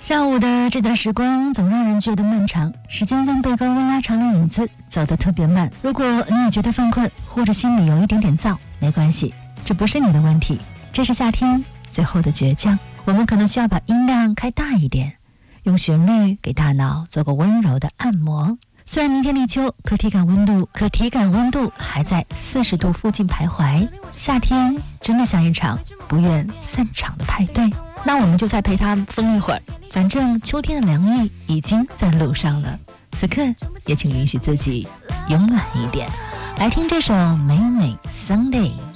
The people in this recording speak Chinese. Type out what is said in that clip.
下午的这段时光总让人觉得漫长，时间像被高温拉长了影子，走得特别慢。如果你也觉得犯困，或者心里有一点点燥，没关系，这不是你的问题，这是夏天最后的倔强。我们可能需要把音量开大一点，用旋律给大脑做个温柔的按摩。虽然明天立秋，可体感温度还在40度附近徘徊。夏天真的像一场不愿散场的派对，那我们就再陪它疯一会儿。反正秋天的凉意已经在路上了，此刻也请允许自己慵懒一点。来听这首美美 Sunday。